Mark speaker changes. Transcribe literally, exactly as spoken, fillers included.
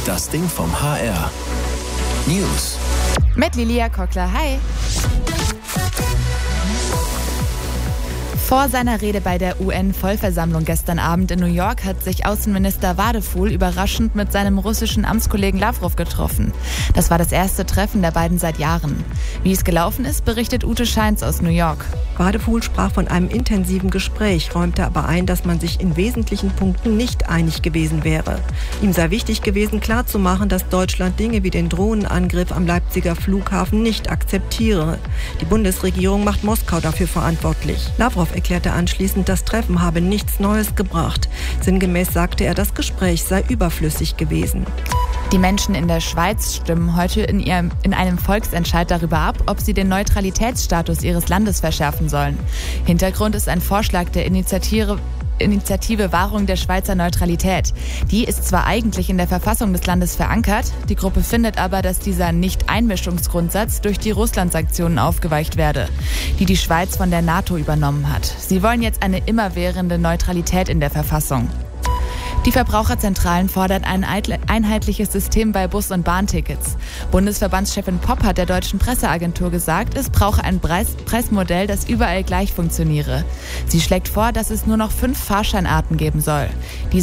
Speaker 1: Das Ding vom H R. News.
Speaker 2: Mit Lilia Kockler. Hi. Vor seiner Rede bei der U N-Vollversammlung gestern Abend in New York hat sich Außenminister Wadephul überraschend mit seinem russischen Amtskollegen Lawrow getroffen. Das war das erste Treffen der beiden seit Jahren. Wie es gelaufen ist, berichtet Ute Scheins aus New York.
Speaker 3: Wadephul sprach von einem intensiven Gespräch, räumte aber ein, dass man sich in wesentlichen Punkten nicht einig gewesen wäre. Ihm sei wichtig gewesen, klarzumachen, dass Deutschland Dinge wie den Drohnenangriff am Leipziger Flughafen nicht akzeptiere. Die Bundesregierung macht Moskau dafür verantwortlich. Lawrow erklärte anschließend, das Treffen habe nichts Neues gebracht. Sinngemäß sagte er, das Gespräch sei überflüssig gewesen.
Speaker 2: Die Menschen in der Schweiz stimmen heute in, ihrem, in einem Volksentscheid darüber ab, ob sie den Neutralitätsstatus ihres Landes verschärfen sollen. Hintergrund ist ein Vorschlag der Initiative Initiative Wahrung der Schweizer Neutralität. Die ist zwar eigentlich in der Verfassung des Landes verankert, die Gruppe findet aber, dass dieser Nicht-Einmischungsgrundsatz durch die Russland-Sanktionen aufgeweicht werde, die die Schweiz von der NATO übernommen hat. Sie wollen jetzt eine immerwährende Neutralität in der Verfassung. Die Verbraucherzentralen fordern ein einheitliches System bei Bus- und Bahntickets. Bundesverbandschefin Popp hat der deutschen Presseagentur gesagt, es brauche ein Preis- Preismodell, das überall gleich funktioniere. Sie schlägt vor, dass es nur noch fünf Fahrscheinarten geben soll. Diese